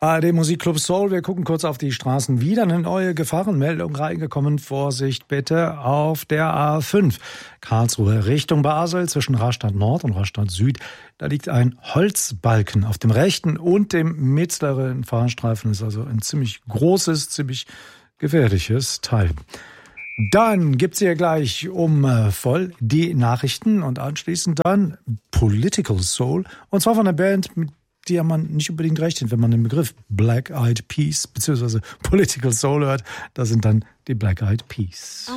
ARD Musikclub Soul, wir gucken kurz auf die Straßen. Wieder eine neue Gefahrenmeldung reingekommen. Vorsicht bitte auf der A5. Karlsruhe Richtung Basel zwischen Rastatt Nord und Rastatt Süd. Da liegt ein Holzbalken auf dem rechten und dem mittleren Fahrstreifen. Das ist also ein ziemlich großes, ziemlich gefährliches Teil. Dann gibt's hier gleich voll die Nachrichten und anschließend dann Political Soul. Und zwar von einer Band, mit der man nicht unbedingt rechnet, wenn man den Begriff Black Eyed Peas bzw. Political Soul hört. Das sind dann die Black Eyed Peas.